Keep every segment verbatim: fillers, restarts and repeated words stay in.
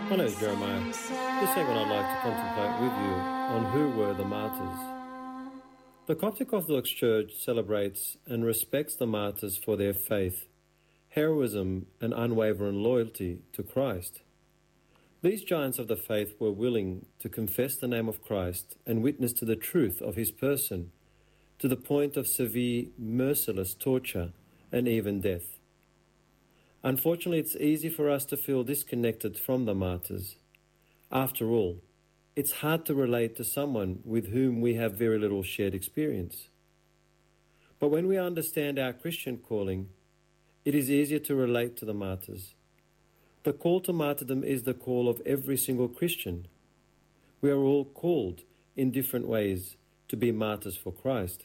My name is Jeremiah. This segment I'd like to contemplate with you on who were the martyrs. The Coptic Orthodox Church celebrates and respects the martyrs for their faith, heroism and unwavering loyalty to Christ. These giants of the faith were willing to confess the name of Christ and witness to the truth of his person, to the point of severe, merciless torture and even death. Unfortunately, it's easy for us to feel disconnected from the martyrs. After all, it's hard to relate to someone with whom we have very little shared experience. But when we understand our Christian calling, it is easier to relate to the martyrs. The call to martyrdom is the call of every single Christian. We are all called in different ways to be martyrs for Christ.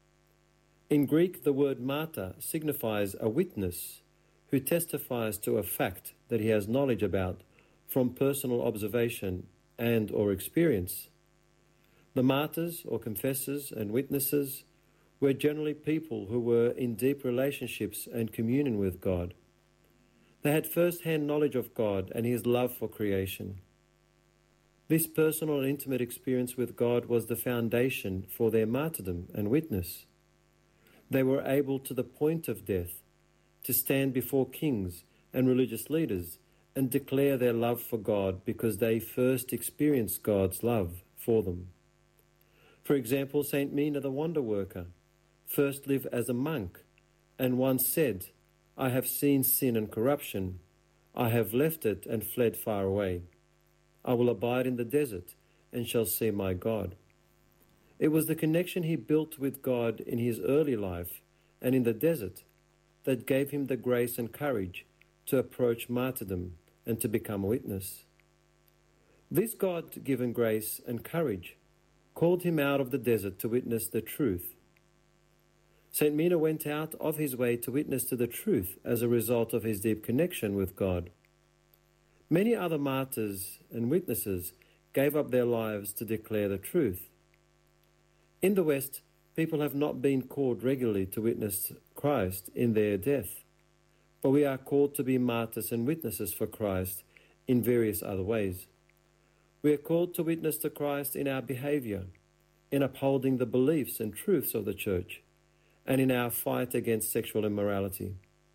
In Greek, the word martyr signifies a witness who testifies to a fact that he has knowledge about from personal observation and or experience. The martyrs or confessors and witnesses were generally people who were in deep relationships and communion with God. They had first-hand knowledge of God and his love for creation. This personal and intimate experience with God was the foundation for their martyrdom and witness. They were able to the point of death to stand before kings and religious leaders and declare their love for God because they first experienced God's love for them. For example, Saint Mina the wonder worker first lived as a monk and once said, "I have seen sin and corruption. I have left it and fled far away. I will abide in the desert and shall see my God." It was the connection he built with God in his early life and in the desert that gave him the grace and courage to approach martyrdom and to become a witness. This God-given grace and courage called him out of the desert to witness the truth. Saint Mina went out of his way to witness to the truth as a result of his deep connection with God. Many other martyrs and witnesses gave up their lives to declare the truth. In the West, people have not been called regularly to witness Christ in their death, but we are called to be martyrs and witnesses for Christ in various other ways. We are called to witness to Christ in our behavior, in upholding the beliefs and truths of the Church, and in our fight against sexual immorality.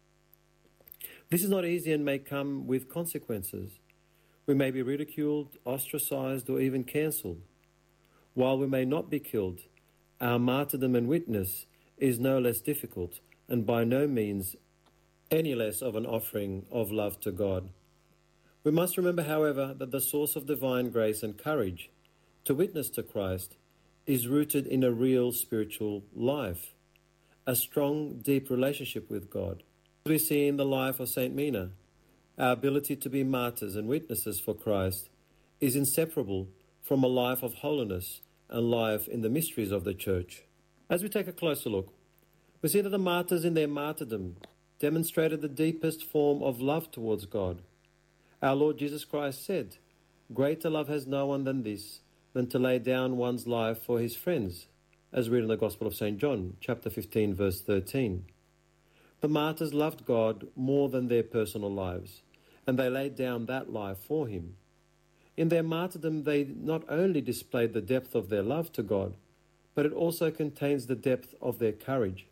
This is not easy and may come with consequences. We may be ridiculed, ostracized, or even cancelled. While we may not be killed, our martyrdom and witness is no less difficult and by no means any less of an offering of love to God. We must remember, however, that the source of divine grace and courage to witness to Christ is rooted in a real spiritual life, a strong, deep relationship with God. As we see in the life of Saint Mina, our ability to be martyrs and witnesses for Christ is inseparable from a life of holiness and life in the mysteries of the Church. As we take a closer look, we see that the martyrs in their martyrdom demonstrated the deepest form of love towards God. Our Lord Jesus Christ said, "Greater love has no one than this, than to lay down one's life for his friends," as read in the Gospel of Saint John, chapter fifteen, verse thirteen. The martyrs loved God more than their personal lives, and they laid down that life for him. In their martyrdom, they not only displayed the depth of their love to God, but it also contains the depth of their courage.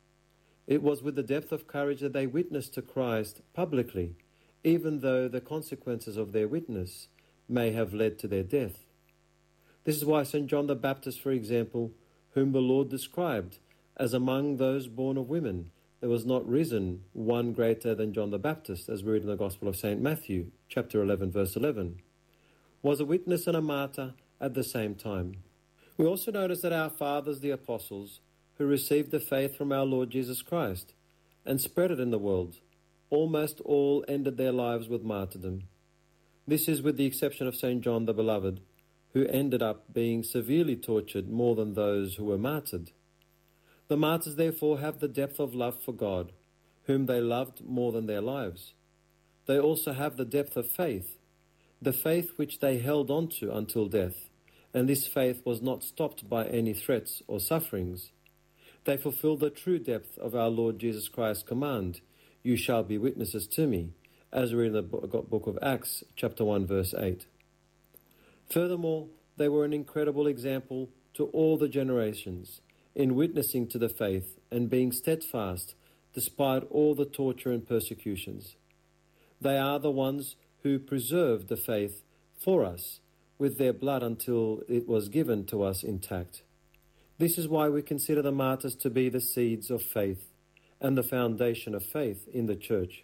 It was with the depth of courage that they witnessed to Christ publicly, even though the consequences of their witness may have led to their death. This is why Saint John the Baptist, for example, whom the Lord described as among those born of women, there was not risen one greater than John the Baptist, as we read in the Gospel of Saint Matthew, chapter eleven, verse eleven, was a witness and a martyr at the same time. We also notice that our fathers, the apostles, who received the faith from our Lord Jesus Christ and spread it in the world, almost all ended their lives with martyrdom. This is with the exception of Saint John the Beloved, who ended up being severely tortured more than those who were martyred. The martyrs therefore have the depth of love for God, whom they loved more than their lives. They also have the depth of faith, the faith which they held on to until death, and this faith was not stopped by any threats or sufferings. They fulfilled the true depth of our Lord Jesus Christ's command, "You shall be witnesses to me," as we read in the book of Acts, chapter one, verse eight. Furthermore, they were an incredible example to all the generations in witnessing to the faith and being steadfast despite all the torture and persecutions. They are the ones who preserved the faith for us with their blood until it was given to us intact. This is why we consider the martyrs to be the seeds of faith and the foundation of faith in the church.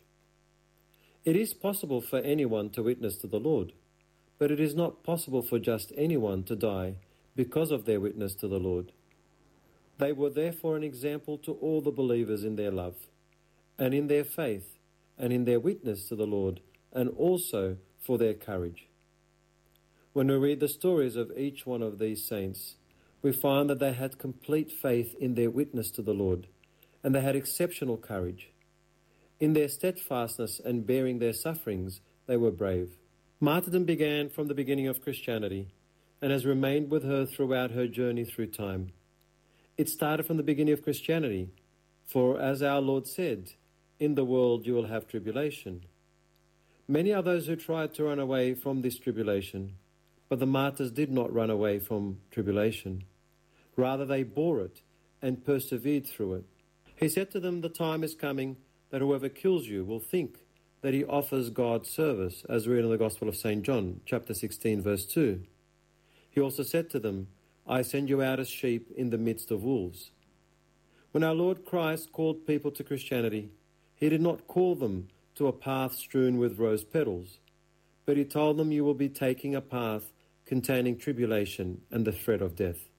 It is possible for anyone to witness to the Lord, but it is not possible for just anyone to die because of their witness to the Lord. They were therefore an example to all the believers in their love, and in their faith, and in their witness to the Lord, and also for their courage. When we read the stories of each one of these saints, we find that they had complete faith in their witness to the Lord, and they had exceptional courage. In their steadfastness and bearing their sufferings, they were brave. Martyrdom began from the beginning of Christianity and has remained with her throughout her journey through time. It started from the beginning of Christianity, for as our Lord said, "In the world you will have tribulation." Many are those who tried to run away from this tribulation, but the martyrs did not run away from tribulation. Rather, they bore it and persevered through it. He said to them, "The time is coming that whoever kills you will think that he offers God service," as we read in the Gospel of Saint John, chapter sixteen, verse two. He also said to them, "I send you out as sheep in the midst of wolves." When our Lord Christ called people to Christianity, he did not call them to a path strewn with rose petals, but he told them, "You will be taking a path containing tribulation and the threat of death."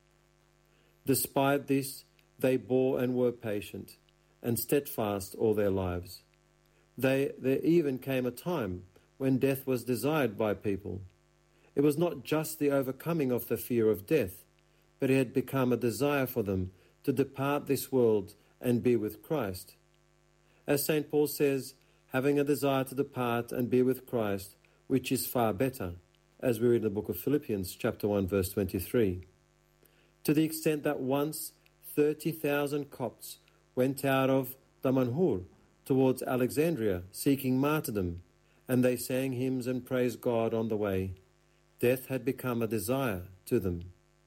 Despite this, they bore and were patient and steadfast all their lives. They, there even came a time when death was desired by people. It was not just the overcoming of the fear of death, but it had become a desire for them to depart this world and be with Christ. As Saint Paul says, having a desire to depart and be with Christ, which is far better, as we read in the book of Philippians, chapter one, verse twenty-three. To the extent that once thirty thousand Copts went out of Damanhur towards Alexandria seeking martyrdom, and they sang hymns and praised God on the way. Death had become a desire to them.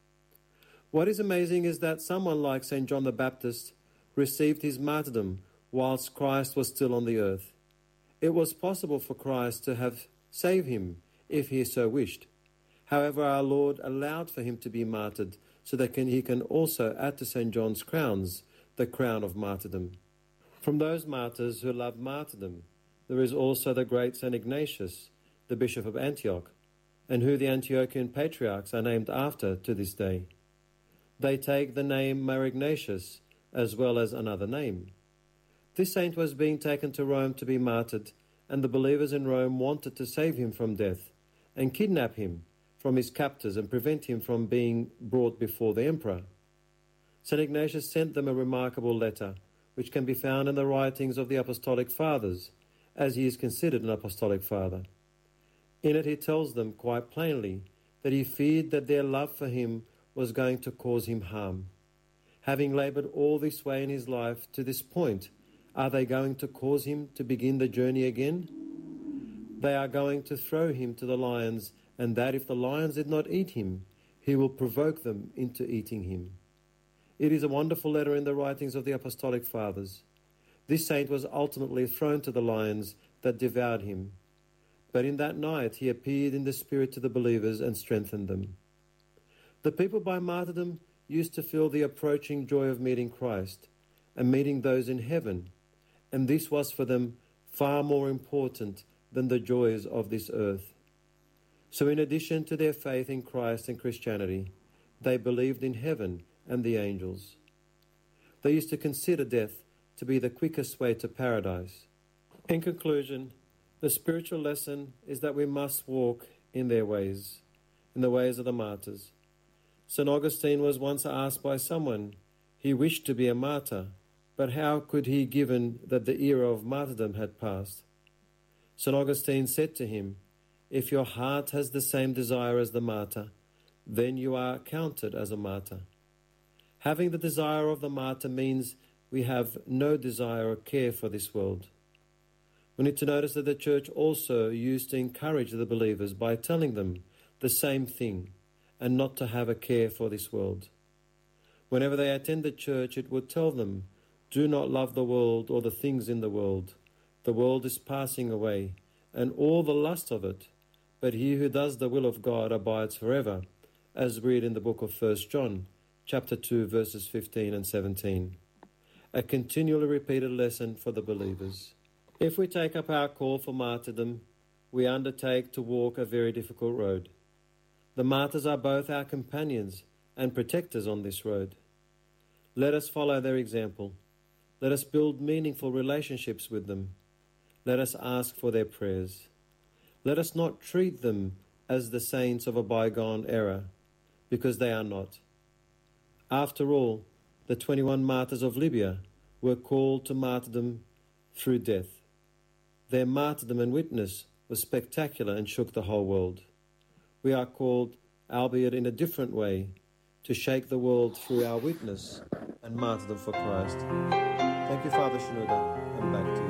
What is amazing is that someone like Saint John the Baptist received his martyrdom whilst Christ was still on the earth. It was possible for Christ to have saved him if he so wished. However, our Lord allowed for him to be martyred so that he can also add to Saint John's crowns the crown of martyrdom. From those martyrs who loved martyrdom, there is also the great Saint Ignatius, the Bishop of Antioch, and who the Antiochian patriarchs are named after to this day. They take the name Mar Ignatius as well as another name. This saint was being taken to Rome to be martyred, and the believers in Rome wanted to save him from death and kidnap him from his captors and prevent him from being brought before the emperor. Saint Ignatius sent them a remarkable letter, which can be found in the writings of the Apostolic Fathers, as he is considered an Apostolic Father. In it he tells them quite plainly that he feared that their love for him was going to cause him harm. Having laboured all this way in his life to this point, are they going to cause him to begin the journey again? They are going to throw him to the lions, and that if the lions did not eat him, he will provoke them into eating him. It is a wonderful letter in the writings of the Apostolic Fathers. This saint was ultimately thrown to the lions that devoured him. But in that night he appeared in the spirit to the believers and strengthened them. The people by martyrdom used to feel the approaching joy of meeting Christ and meeting those in heaven, and this was for them far more important than the joys of this earth. So in addition to their faith in Christ and Christianity, they believed in heaven and the angels. They used to consider death to be the quickest way to paradise. In conclusion, the spiritual lesson is that we must walk in their ways, in the ways of the martyrs. Saint Augustine was once asked by someone, he wished to be a martyr, but how could he, given that the era of martyrdom had passed? Saint Augustine said to him, if your heart has the same desire as the martyr, then you are counted as a martyr. Having the desire of the martyr means we have no desire or care for this world. We need to notice that the church also used to encourage the believers by telling them the same thing and not to have a care for this world. Whenever they attended church, it would tell them, "Do not love the world or the things in the world. The world is passing away, and all the lust of it. But he who does the will of God abides forever," as we read in the book of First John, chapter two, verses fifteen and seventeen. A continually repeated lesson for the believers. If we take up our call for martyrdom, we undertake to walk a very difficult road. The martyrs are both our companions and protectors on this road. Let us follow their example. Let us build meaningful relationships with them. Let us ask for their prayers. Let us not treat them as the saints of a bygone era, because they are not. After all, the twenty-one martyrs of Libya were called to martyrdom through death. Their martyrdom and witness was spectacular and shook the whole world. We are called, albeit in a different way, to shake the world through our witness and martyrdom for Christ. Thank you, Father Shenouda, and back to you.